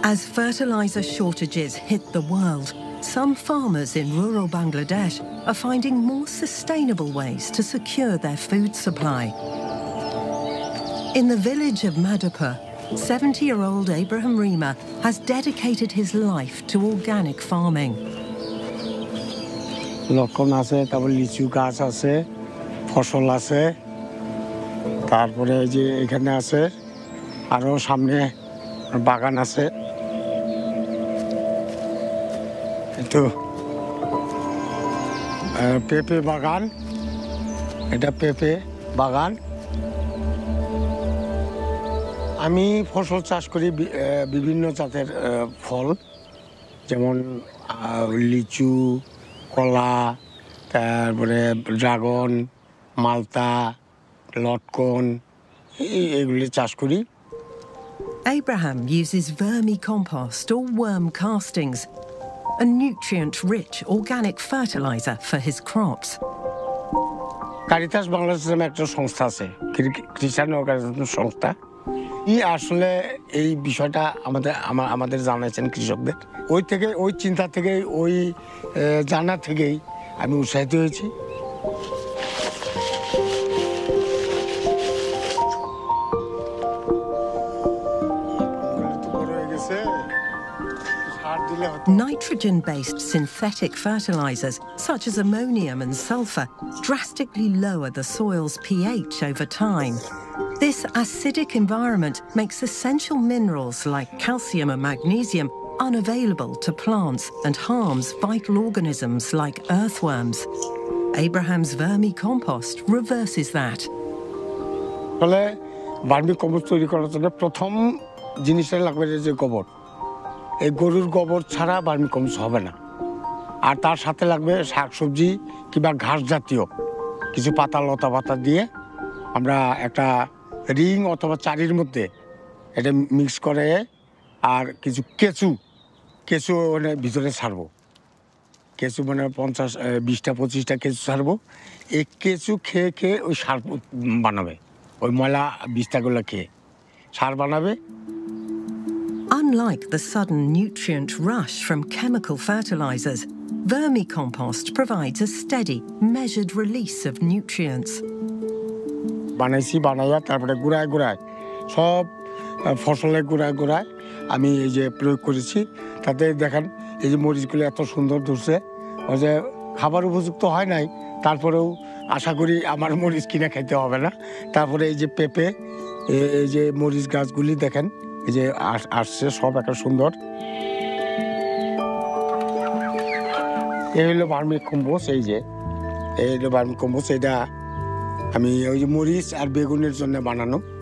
As fertilizer shortages hit the world, some farmers in rural Bangladesh are finding more sustainable ways to secure their food supply. In the village of Madhupur, 70-year-old Abraham Rima has dedicated his life to organic farming. লক্ষণ আছে, তারপর লিচু গাছ আছে, ফসল আছে, তারপরে যে এখানে আছে আরো সামনে বাগান আছে। তো পেঁপে বাগান, এটা পেঁপে বাগান। আমি ফসল চাষ করি বিভিন্ন জাতের ফল, যেমন লিচু, কলা, তারপরে ড্রাগন, মালতা, লটকন, এগুলি চাষ করি। Abraham uses vermicompost or worm castings, a nutrient-rich organic fertilizer for his crops. Caritas Bangladesh নামে একটা সংস্থা আছে, খ্রিস্টান অর্গানাইজেশন সংস্থা। আসলে এই বিষয়টা আমাদের জানাইছেন কৃষকদের। ওই চিন্তা থেকেই, ওই জানা থেকেই আমি উৎসাহিত হয়েছি। Nitrogen-based synthetic fertilizers, such as ammonium and sulfur, drastically lower the soil's pH over time. This acidic environment makes essential minerals like calcium and magnesium unavailable to plants and harms vital organisms like earthworms. Abraham's vermicompost reverses that. Vermicompost তৈরি করার জন্য প্রথম জিনিসটা লাগবে যে গোবর। এই গরুর গোবর ছাড়া ভার্মিকম্পোস্ট হবে না। আর তার সাথে লাগবে শাকসবজি কিংবা ঘাস জাতীয় কিছু পাতা, লতা পাতা দিয়ে আমরা একটা রিং অথবা চারির মধ্যে এটা মিক্স করে আর কিছু কেঁচু মানে ভিতরে ছাড়বো। কেঁচু মানে 20-25টা কেঁচু ছাড়বো। এই কেঁচু খেয়ে ওই সার বানাবে, ওই ময়লা বীজটাগুলো খেয়ে সার বানাবে। Unlike the sudden nutrient rush from chemical fertilizers, vermicompost provides a steady, measured release of nutrients. বানাইয়া তারপরে গুড়ায় সব ফসলের গুড়ায় আমি এই যে প্রয়োগ করেছি। তাতে দেখেন এই যে মরিচগুলো এত সুন্দর ধরছে, ওই যে খাবার উপযুক্ত হয় নাই, তারপরেও আশা করি আমার মরিচ কিনে খাইতে হবে না। তারপরে এই যে পেঁপে, এই যে মরিচ গাছগুলি দেখেন এই যে আসছে সব একটা সুন্দর। এই হলো ভার্মিকম্পোস্ট। এই হলো ভার্মিকম্পোস্ট। এটা আমি ওই যে মরিচ আর বেগুনের জন্য বানানো।